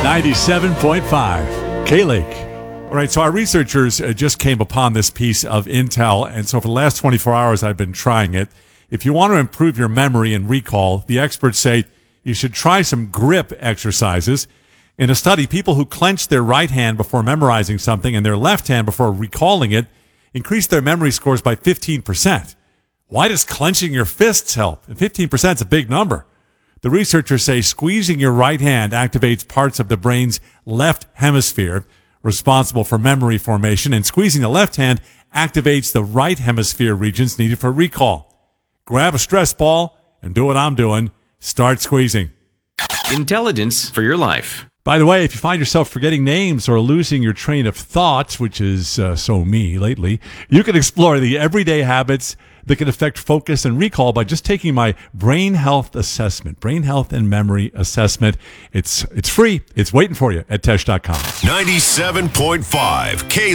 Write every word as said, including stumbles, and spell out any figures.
ninety-seven point five K-Lake. All right, so our researchers uh, just came upon this piece of intel, and so for the last twenty-four hours, I've been trying it. If you want to improve your memory and recall, the experts say you should try some grip exercises. In a study, people who clenched their right hand before memorizing something and their left hand before recalling it increased their memory scores by fifteen percent. Why does clenching your fists help? fifteen percent is a big number. The researchers say squeezing your right hand activates parts of the brain's left hemisphere responsible for memory formation, and squeezing the left hand activates the right hemisphere regions needed for recall. Grab a stress ball and do what I'm doing. Start squeezing. Intelligence for your life. By the way, if you find yourself forgetting names or losing your train of thoughts, which is uh, so me lately, you can explore the everyday habits that can affect focus and recall by just taking my brain health assessment, brain health and memory assessment. It's it's free. It's waiting for you at tesh dot com. ninety-seven point five K